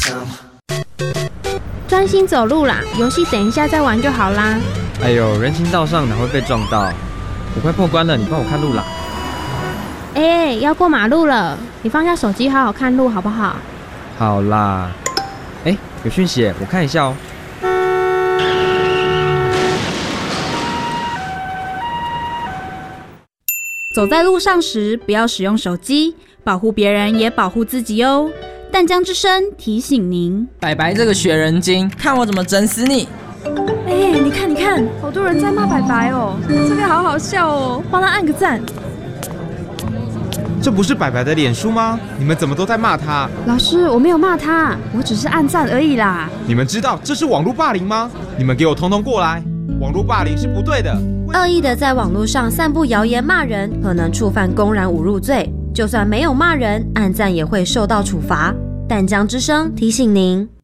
专心走路啦，游戏等一下再玩就好啦。 哎呦，人行道上哪会被撞到？我快破关了，你帮我看路啦。 要过马路了，你放下手机好好看路好不好？ 好啦。有讯息耶，我看一下哦。 走在路上时，不要使用手机，保护别人也保护自己哦。淡江之声提醒您： 白白这个学人精，看我怎么整死你！ 你看，好多人在骂白白哦，这个好好笑哦，帮他按个赞。 这不是白白的脸书吗？你们怎么都在骂他？ 老师，我没有骂他，我只是按赞而已啦。 你们知道这是网络霸凌吗？你们给我统统过来！网络霸凌是不对的。 恶意的在网络上散布谣言骂人，可能触犯公然侮辱罪。就算没有骂人，按赞也会受到处罚。淡江之声提醒您。